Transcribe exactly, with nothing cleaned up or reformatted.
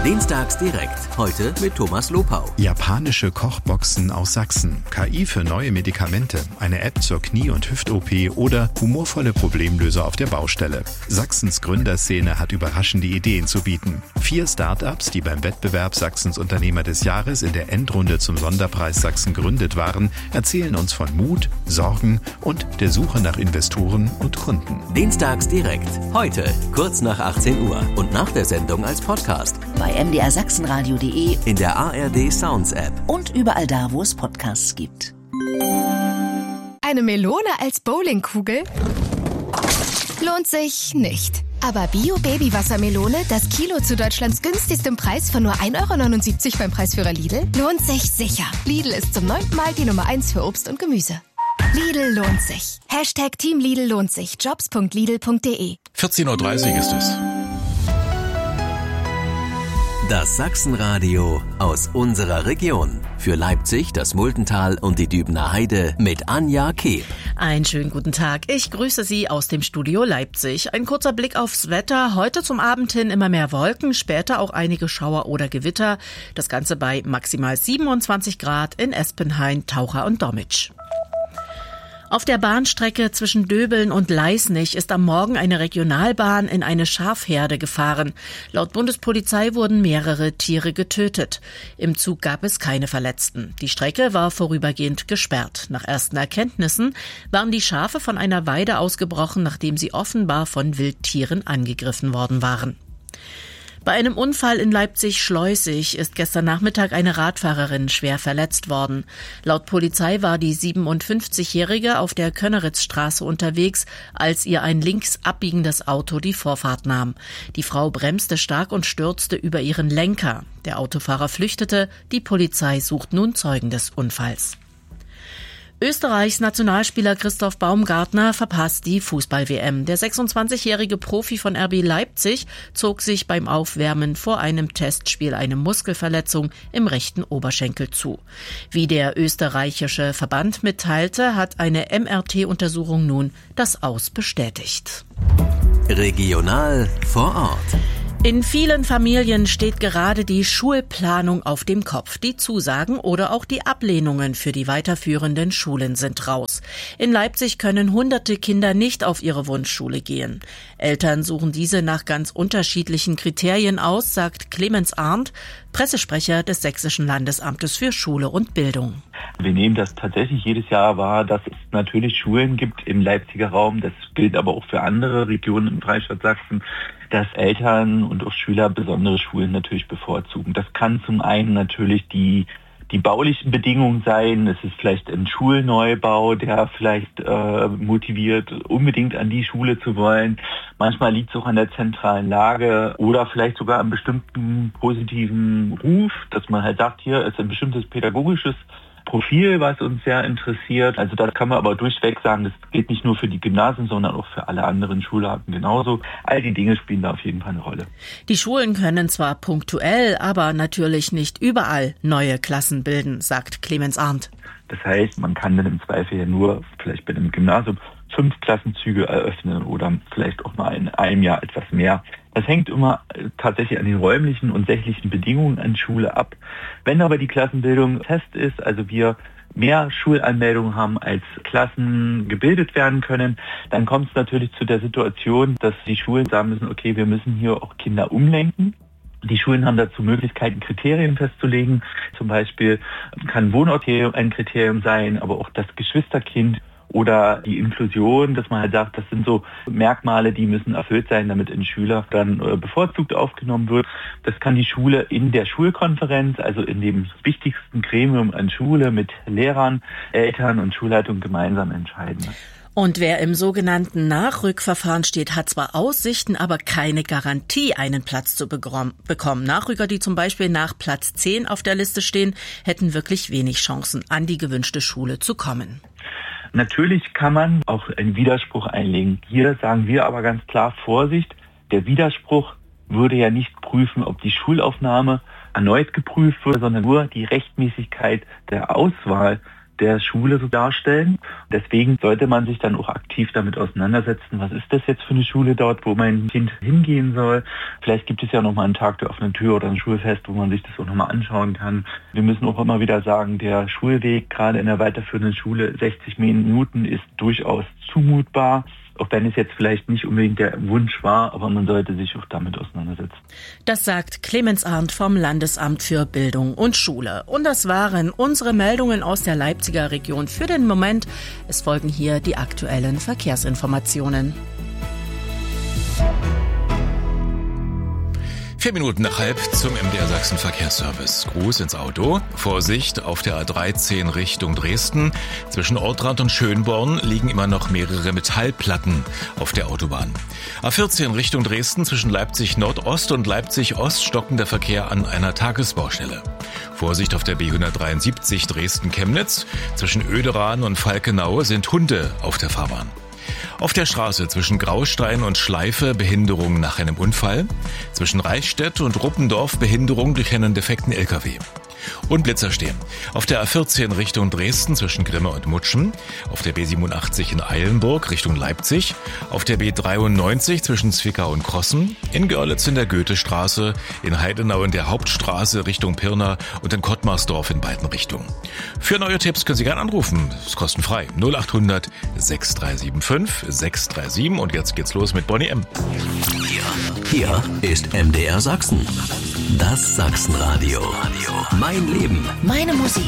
Dienstags direkt, heute mit Thomas Lopau. Japanische Kochboxen aus Sachsen, K I für neue Medikamente, eine App zur Knie- und Hüft-O P oder humorvolle Problemlöser auf der Baustelle. Sachsens Gründerszene hat überraschende Ideen zu bieten. Vier Start-ups, die beim Wettbewerb Sachsens Unternehmer des Jahres in der Endrunde zum Sonderpreis Sachsen gründet waren, erzählen uns von Mut, Sorgen und der Suche nach Investoren und Kunden. Dienstags direkt, heute, kurz nach achtzehn Uhr und nach der Sendung als Podcast. Bei m d r sachsenradio punkt d e, in der A R D Sounds App und überall da, wo es Podcasts gibt. Eine Melone als Bowlingkugel? Lohnt sich nicht. Aber Bio-Baby-Wassermelone, das Kilo zu Deutschlands günstigstem Preis von nur ein Euro neunundsiebzig beim Preisführer Lidl, lohnt sich sicher. Lidl ist zum neunten Mal die Nummer eins für Obst und Gemüse. Lidl lohnt sich. Hashtag Team Lidl lohnt sich. Jobs punkt lidl punkt d e. vierzehn Uhr dreißig ist es. Das Sachsenradio aus unserer Region. Für Leipzig, das Multental und die Dübener Heide mit Anja Keb. Einen schönen guten Tag. Ich grüße Sie aus dem Studio Leipzig. Ein kurzer Blick aufs Wetter. Heute zum Abend hin immer mehr Wolken, später auch einige Schauer oder Gewitter. Das Ganze bei maximal siebenundzwanzig Grad in Espenhain, Taucher und Dommitsch. Auf der Bahnstrecke zwischen Döbeln und Leisnig ist am Morgen eine Regionalbahn in eine Schafherde gefahren. Laut Bundespolizei wurden mehrere Tiere getötet. Im Zug gab es keine Verletzten. Die Strecke war vorübergehend gesperrt. Nach ersten Erkenntnissen waren die Schafe von einer Weide ausgebrochen, nachdem sie offenbar von Wildtieren angegriffen worden waren. Bei einem Unfall in Leipzig-Schleusig ist gestern Nachmittag eine Radfahrerin schwer verletzt worden. Laut Polizei war die siebenundfünfzigjährige auf der Könneritzstraße unterwegs, als ihr ein links abbiegendes Auto die Vorfahrt nahm. Die Frau bremste stark und stürzte über ihren Lenker. Der Autofahrer flüchtete. Die Polizei sucht nun Zeugen des Unfalls. Österreichs Nationalspieler Christoph Baumgartner verpasst die Fußball-W M. Der sechsundzwanzigjährige Profi von R B Leipzig zog sich beim Aufwärmen vor einem Testspiel eine Muskelverletzung im rechten Oberschenkel zu. Wie der österreichische Verband mitteilte, hat eine M R T-Untersuchung nun das Aus bestätigt. Regional vor Ort. In vielen Familien steht gerade die Schulplanung auf dem Kopf. Die Zusagen oder auch die Ablehnungen für die weiterführenden Schulen sind raus. In Leipzig können hunderte Kinder nicht auf ihre Wunschschule gehen. Eltern suchen diese nach ganz unterschiedlichen Kriterien aus, sagt Clemens Arndt, Pressesprecher des Sächsischen Landesamtes für Schule und Bildung. Wir nehmen das tatsächlich jedes Jahr wahr, dass es natürlich Schulen gibt im Leipziger Raum, das gilt aber auch für andere Regionen im Freistaat Sachsen, dass Eltern und auch Schüler besondere Schulen natürlich bevorzugen. Das kann zum einen natürlich die die baulichen Bedingungen sein. Es ist vielleicht ein Schulneubau, der vielleicht äh, motiviert, unbedingt an die Schule zu wollen. Manchmal liegt es auch an der zentralen Lage oder vielleicht sogar an bestimmten positiven Ruf, dass man halt sagt, hier ist ein bestimmtes pädagogisches Profil, was uns sehr interessiert. Also da kann man aber durchweg sagen, das geht nicht nur für die Gymnasien, sondern auch für alle anderen Schularten genauso. All die Dinge spielen da auf jeden Fall eine Rolle. Die Schulen können zwar punktuell, aber natürlich nicht überall neue Klassen bilden, sagt Clemens Arndt. Das heißt, man kann dann im Zweifel ja nur vielleicht bei einem Gymnasium fünf Klassenzüge eröffnen oder vielleicht auch mal in einem Jahr etwas mehr. Das hängt immer tatsächlich an den räumlichen und sächlichen Bedingungen an Schule ab. Wenn aber die Klassenbildung fest ist, also wir mehr Schulanmeldungen haben, als Klassen gebildet werden können, dann kommt es natürlich zu der Situation, dass die Schulen sagen müssen, okay, wir müssen hier auch Kinder umlenken. Die Schulen haben dazu Möglichkeiten, Kriterien festzulegen. Zum Beispiel kann Wohnort ein Kriterium sein, aber auch das Geschwisterkind oder die Inklusion, dass man halt sagt, das sind so Merkmale, die müssen erfüllt sein, damit ein Schüler dann bevorzugt aufgenommen wird. Das kann die Schule in der Schulkonferenz, also in dem wichtigsten Gremium an Schule mit Lehrern, Eltern und Schulleitung gemeinsam entscheiden. Und wer im sogenannten Nachrückverfahren steht, hat zwar Aussichten, aber keine Garantie, einen Platz zu bekommen. Nachrücker, die zum Beispiel nach Platz zehn auf der Liste stehen, hätten wirklich wenig Chancen, an die gewünschte Schule zu kommen. Natürlich kann man auch einen Widerspruch einlegen. Hier sagen wir aber ganz klar, Vorsicht, der Widerspruch würde ja nicht prüfen, ob die Schulaufnahme erneut geprüft wird, sondern nur die Rechtmäßigkeit der Auswahl der Schule so darstellen. Deswegen sollte man sich dann auch aktiv damit auseinandersetzen, was ist das jetzt für eine Schule dort, wo mein Kind hingehen soll. Vielleicht gibt es ja nochmal einen Tag der offenen Tür oder ein Schulfest, wo man sich das auch nochmal anschauen kann. Wir müssen auch immer wieder sagen, der Schulweg, gerade in der weiterführenden Schule, sechzig Minuten ist durchaus zumutbar. Auch wenn es jetzt vielleicht nicht unbedingt der Wunsch war, aber man sollte sich auch damit auseinandersetzen. Das sagt Clemens Arndt vom Landesamt für Bildung und Schule. Und das waren unsere Meldungen aus der Leipziger Region für den Moment. Es folgen hier die aktuellen Verkehrsinformationen. Vier Minuten nach halb zum M D R Sachsen Verkehrsservice. Gruß ins Auto. Vorsicht, auf der A dreizehn Richtung Dresden. Zwischen Ortrand und Schönborn liegen immer noch mehrere Metallplatten auf der Autobahn. A vierzehn Richtung Dresden zwischen Leipzig Nordost und Leipzig Ost stockender Verkehr an einer Tagesbaustelle. Vorsicht auf der B hundertdreiundsiebzig Dresden-Chemnitz. Zwischen Oederaden und Falkenau sind Hunde auf der Fahrbahn. Auf der Straße zwischen Graustein und Schleife Behinderung nach einem Unfall. Zwischen Reichstätt und Ruppendorf Behinderung durch einen defekten L K W. Und Blitzer stehen. Auf der A vierzehn Richtung Dresden zwischen Grimme und Mutschen. Auf der B siebenundachtzig in Eilenburg Richtung Leipzig. Auf der B dreiundneunzig zwischen Zwickau und Krossen. In Görlitz in der Goethestraße. In Heidenau in der Hauptstraße Richtung Pirna und in Kottmarsdorf in beiden Richtungen. Für neue Tipps können Sie gerne anrufen. Das ist kostenfrei. null acht hundert sechs drei sieben fünf sechs drei sieben. Und jetzt geht's los mit Bonnie M. Hier, hier ist M D R Sachsen. Das Sachsenradio. Mein Leben. Meine Musik.